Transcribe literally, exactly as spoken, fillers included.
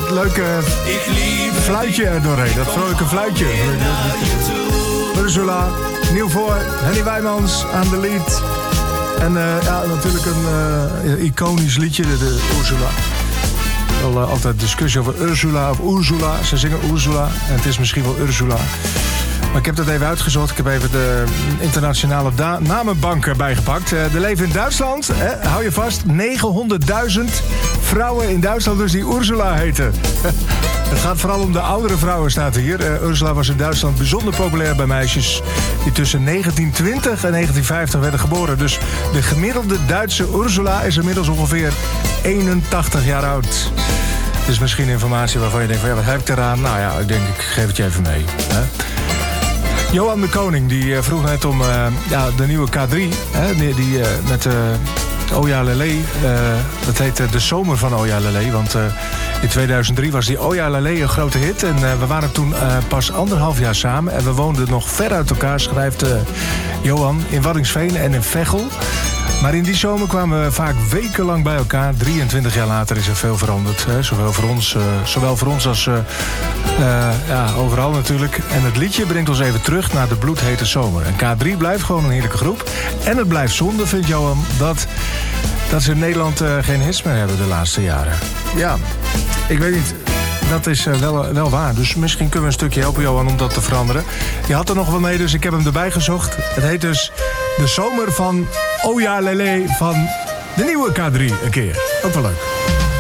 dat leuke fluitje er doorheen. Dat vrolijke fluitje. Ursula, nieuw voor. Henny Wijmans aan de lead. En uh, ja, natuurlijk een uh, iconisch liedje, de, de Ursula. Wel uh, altijd discussie over Ursula of Ursula. Ze zingen Ursula en het is misschien wel Ursula. Maar ik heb dat even uitgezocht. Ik heb even de internationale da- namenbank erbij gepakt. Uh, er leven in Duitsland, hè, hou je vast, negenhonderdduizend vrouwen in Duitsland dus die Ursula heten. Het gaat vooral om de oudere vrouwen, staat hier. Uh, Ursula was in Duitsland bijzonder populair bij meisjes die tussen negentien twintig en negentien vijftig werden geboren. Dus de gemiddelde Duitse Ursula is inmiddels ongeveer eenentachtig jaar oud. Het is misschien informatie waarvan je denkt van ja, wat heb ik eraan? Nou ja, ik denk ik geef het je even mee. Hè? Johan de Koning die vroeg net om uh, ja, de nieuwe K drie. Hè, die die uh, met uh, Oja Lele. Uh, dat heet uh, de zomer van Oja Lele. Want uh, in tweeduizend drie was die Oja Lele een grote hit. En uh, we waren toen uh, pas anderhalf jaar samen. En we woonden nog ver uit elkaar, schrijft uh, Johan. In Waddinxveen en in Veghel. Maar in die zomer kwamen we vaak wekenlang bij elkaar. drieëntwintig jaar later is er veel veranderd. Hè? Zowel voor ons, uh, zowel voor ons als uh, uh, ja, overal natuurlijk. En het liedje brengt ons even terug naar de bloedhete zomer. En K drie blijft gewoon een heerlijke groep. En het blijft zonde, vindt Johan, dat, dat ze in Nederland uh, geen hits meer hebben de laatste jaren. Ja, ik weet niet. Dat is uh, wel, wel waar. Dus misschien kunnen we een stukje helpen, Johan, om dat te veranderen. Je had er nog wel mee, dus ik heb hem erbij gezocht. Het heet dus De Zomer van Oja Lele van de nieuwe K drie een keer. Ook wel leuk.